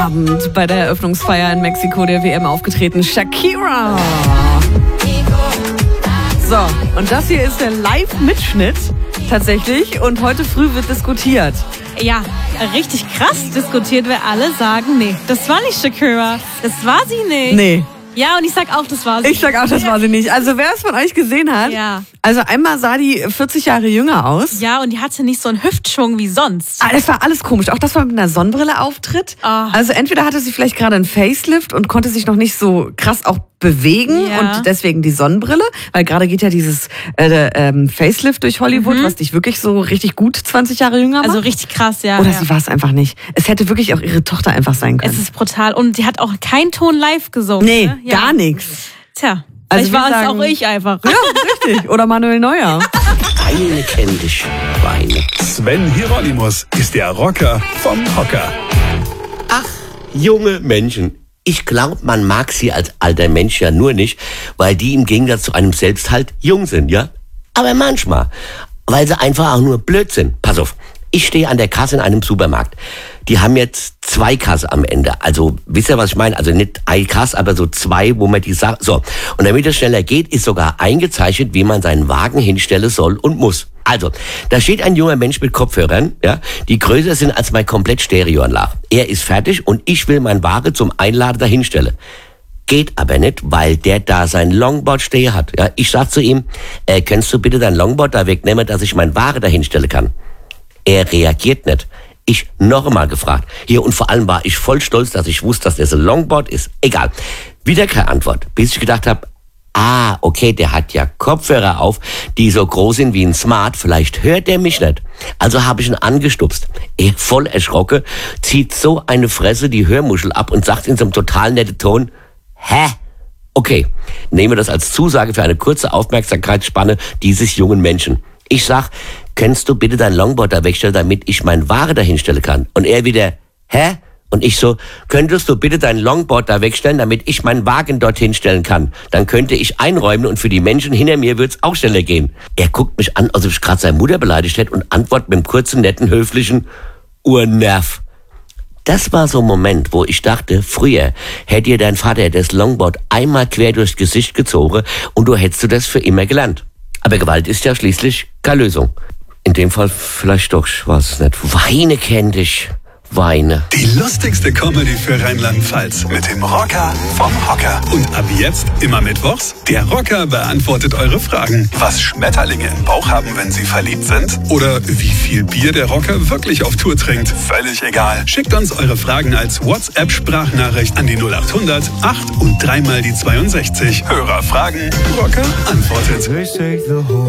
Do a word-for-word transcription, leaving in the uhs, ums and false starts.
Abend bei der Eröffnungsfeier in Mexiko der W M aufgetreten. Shakira. So, und das hier ist der Live-Mitschnitt tatsächlich. Und heute früh wird diskutiert. Ja, richtig krass diskutiert, weil alle sagen, nee, das war nicht Shakira. Das war sie nicht. Nee. Ja, und ich sag auch, das war sie. Ich sag auch, das war sie nicht. Also wer es von euch gesehen hat, ja. Also einmal sah die vierzig Jahre jünger aus. Ja, und die hatte nicht so einen Hüftschwung wie sonst. Ah, das war alles komisch. Auch das war mit einer Sonnenbrille auftritt. Oh. Also entweder hatte sie vielleicht gerade einen Facelift und konnte sich noch nicht so krass auch bewegen Ja. und deswegen die Sonnenbrille, weil gerade geht ja dieses äh, ähm, Facelift durch Hollywood, Mhm. was dich wirklich so richtig gut zwanzig Jahre jünger macht. Also richtig krass, ja. Oder ja. sie war es einfach nicht. Es hätte wirklich auch ihre Tochter einfach sein können. Es ist brutal. Und sie hat auch keinen Ton live gesungen. Nee, ne? Ja. gar nichts. Tja, Also vielleicht wir war es sagen- auch ich einfach. Ja, richtig. Oder Manuel Neuer. Weine kenn dich, Weine. Sven Hieronymus ist der Rocker vom Hocker. Ach, junge Menschen. Ich glaube, man mag sie als alter Mensch ja nur nicht, weil die im Gegensatz zu einem selbst halt jung sind, ja? Aber manchmal, weil sie einfach auch nur blöd sind. Pass auf, ich stehe an der Kasse in einem Supermarkt. Die haben jetzt zwei Kasse am Ende. Also, wisst ihr, was ich meine? Also nicht eine Kasse, aber so zwei, wo man die Sache... So, und damit es schneller geht, ist sogar eingezeichnet, wie man seinen Wagen hinstellen soll und muss. Also, da steht ein junger Mensch mit Kopfhörern, ja, die größer sind als mein komplett Stereoanlage. Er ist fertig und ich will mein Ware zum Einladen dahinstellen. Geht aber nicht, weil der da sein Longboard stehen hat. Ja, ich sag zu ihm, äh, kannst du bitte dein Longboard da wegnehmen, dass ich mein Ware dahinstellen kann? Er reagiert nicht. Ich noch einmal gefragt. Hier, und vor allem war ich voll stolz, dass ich wusste, dass das ein Longboard ist. Egal. Wieder keine Antwort. Bis ich gedacht habe, ah, okay, der hat ja Kopfhörer auf, die so groß sind wie ein Smart. Vielleicht hört er mich nicht. Also habe ich ihn angestupst. Er, voll erschrocken, zieht so eine Fresse die Hörmuschel ab und sagt in so einem total netten Ton, hä? Okay, nehmen wir das als Zusage für eine kurze Aufmerksamkeitsspanne dieses jungen Menschen. Ich sag, kannst du bitte dein Longboard da wegstellen, damit ich mein Ware da hinstellen kann? Und er wieder, hä? Und ich so, könntest du bitte dein Longboard da wegstellen, damit ich meinen Wagen dorthin stellen kann? Dann könnte ich einräumen und für die Menschen hinter mir wird's auch schneller gehen. Er guckt mich an, als ob ich gerade seine Mutter beleidigt hätte und antwortet mit einem kurzen, netten, höflichen Urnerv. Das war so ein Moment, wo ich dachte, früher hätte dir dein Vater das Longboard einmal quer durchs Gesicht gezogen und du hättest du das für immer gelernt. Aber Gewalt ist ja schließlich keine Lösung. In dem Fall vielleicht doch, ich weiß es nicht. Weine kenn dich, Weine. Die lustigste Comedy für Rheinland-Pfalz mit dem Rocker vom Hocker. Und ab jetzt immer mittwochs, der Rocker beantwortet eure Fragen. Was Schmetterlinge im Bauch haben, wenn sie verliebt sind? Oder wie viel Bier der Rocker wirklich auf Tour trinkt? Völlig egal. Schickt uns eure Fragen als WhatsApp-Sprachnachricht an die null acht hundert acht und dreimal die zweiundsechzig. Hörer fragen, Rocker antwortet.